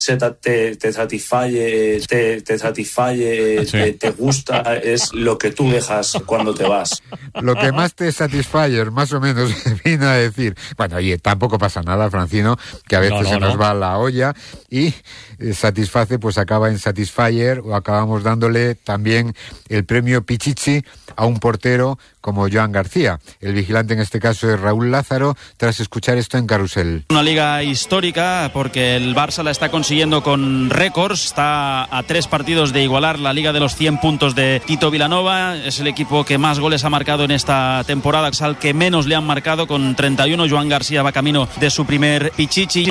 te satisfalle, te gusta, es lo que tú dejas cuando te vas. Lo que más te satisfalle, más o menos, vino a decir. Bueno, oye, tampoco pasa nada, Francino, que a veces se nos va la olla, y satisface, pues acaba en Satisfyer, o acabamos dándole también el premio Pichichi a un portero como Joan García. El vigilante en este caso es Raúl Lázaro, tras escuchar esto en Carrusel. Una liga histórica porque el Barça la está consiguiendo con récords, está a 3 partidos de igualar la liga de los 100 puntos de Tito Vilanova, es el equipo que más goles ha marcado en esta temporada, es al que menos le han marcado con 31. Joan García va camino de su primer Pichichi.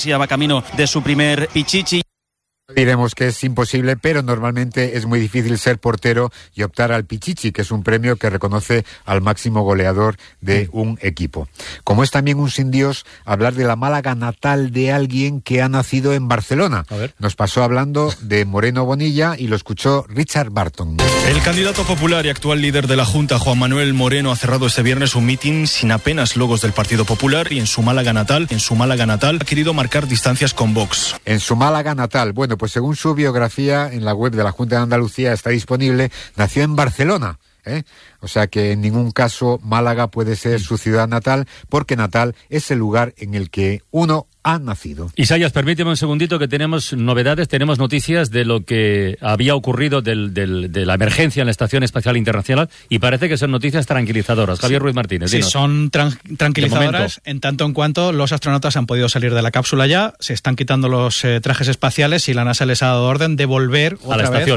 Diremos que es imposible, pero normalmente es muy difícil ser portero y optar al Pichichi, que es un premio que reconoce al máximo goleador de un equipo. Como es también un sin Dios hablar de la Málaga natal de alguien que ha nacido en Barcelona. Nos pasó hablando de Moreno Bonilla y lo escuchó Richard Barton. El candidato popular y actual líder de la Junta, Juan Manuel Moreno, ha cerrado este viernes un mitin sin apenas logos del Partido Popular y en su Málaga natal ha querido marcar distancias con Vox. En su Málaga natal, bueno, pues según su biografía en la web de la Junta de Andalucía está disponible, nació en Barcelona, o sea que en ningún caso Málaga puede ser su ciudad natal, porque natal es el lugar en el que uno ha nacido. Isaías, permíteme un segundito que tenemos novedades, tenemos noticias de lo que había ocurrido de la emergencia en la Estación Espacial Internacional y parece que son noticias tranquilizadoras. Javier Ruiz Martínez, dinos. Sí, son tranquilizadoras en tanto en cuanto los astronautas han podido salir de la cápsula ya, se están quitando los trajes espaciales y la NASA les ha dado orden de volver otra vez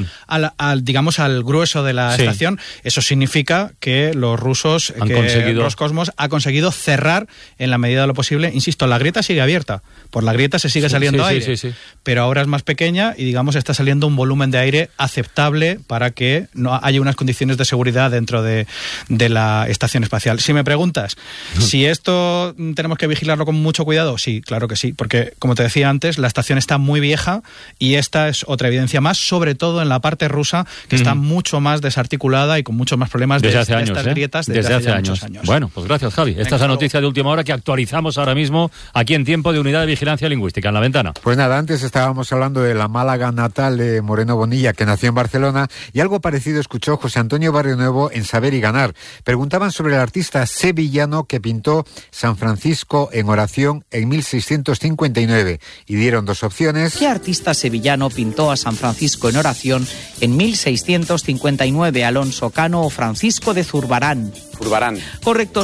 al grueso de la estación. Eso significa que los rusos, Roscosmos ha conseguido cerrar en la medida de lo posible. Insisto, la grieta sigue abierta. Por la grieta se sigue saliendo aire, pero ahora es más pequeña y está saliendo un volumen de aire aceptable para que no haya unas condiciones de seguridad dentro de la estación espacial. Si me preguntas si esto tenemos que vigilarlo con mucho cuidado, sí, claro que sí, porque como te decía antes, la estación está muy vieja y esta es otra evidencia más, sobre todo en la parte rusa, que está mucho más desarticulada y con muchos más problemas desde hace años, estas grietas desde hace años. Bueno, pues gracias, Javi. Esta es la noticia de última hora que actualizamos ahora mismo aquí en Tiempo de Unidad de Vigilancia Lingüística, en La Ventana. Pues nada, antes estábamos hablando de la Málaga natal de Moreno Bonilla, que nació en Barcelona, y algo parecido escuchó José Antonio Barrionuevo en Saber y Ganar. Preguntaban sobre el artista sevillano que pintó San Francisco en oración en 1659, y dieron 2 opciones. ¿Qué artista sevillano pintó a San Francisco en oración en 1659? Alonso Cano o Francisco de Zurbarán. Correctos.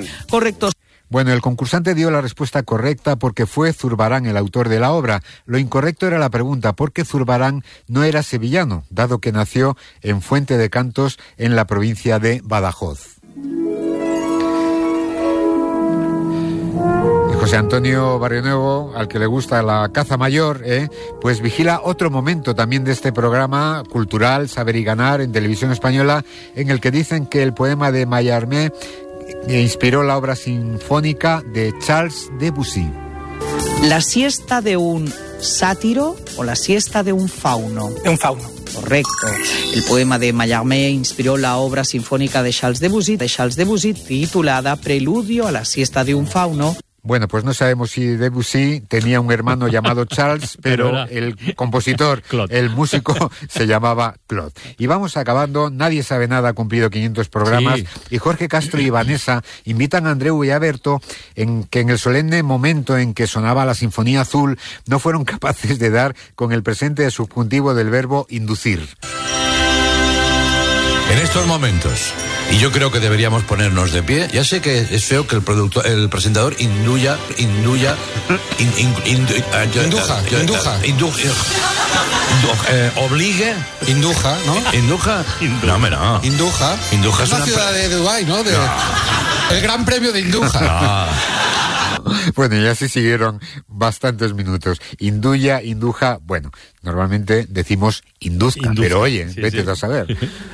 Bueno, el concursante dio la respuesta correcta porque fue Zurbarán el autor de la obra. Lo incorrecto era la pregunta, ¿por qué Zurbarán no era sevillano, dado que nació en Fuente de Cantos, en la provincia de Badajoz? Y José Antonio Barrionuevo, al que le gusta la caza mayor, pues vigila otro momento también de este programa cultural, Saber y Ganar, en Televisión Española, en el que dicen que el poema de Mallarmé inspiró la obra sinfónica de Charles Debussy. ¿La siesta de un sátiro o la siesta de un fauno? De un fauno. Correcto. El poema de Mallarmé inspiró la obra sinfónica de Charles Debussy, titulada Preludio a la siesta de un fauno. Bueno, pues no sabemos si Debussy tenía un hermano llamado Charles, pero el compositor, el músico, se llamaba Claude. Y vamos acabando. Nadie sabe nada, ha cumplido 500 programas. Sí. Y Jorge Castro y Vanessa invitan a Andreu y a Berto en que en el solemne momento en que sonaba la Sinfonía Azul no fueron capaces de dar con el presente subjuntivo del verbo inducir. En estos momentos, y yo creo que deberíamos ponernos de pie, ya sé que es feo que el presentador induja, obligue, induja, ¿no? Induja, no, hombre, no. Induja es una ciudad de Dubái, ¿no? El Gran Premio de Induja. No. Bueno, y así siguieron bastantes minutos. Induja, bueno, normalmente decimos induzca, pero oye, vete a saber.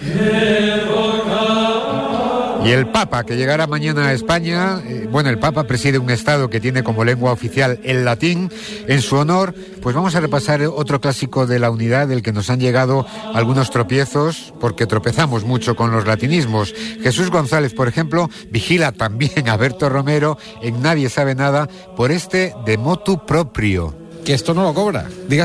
Y el Papa, que llegará mañana a España, el Papa preside un estado que tiene como lengua oficial el latín. En su honor, pues vamos a repasar otro clásico de la unidad del que nos han llegado algunos tropiezos, porque tropezamos mucho con los latinismos. Jesús González, por ejemplo, vigila también a Berto Romero en Nadie sabe nada por este de motu proprio. que esto no lo cobra. Diga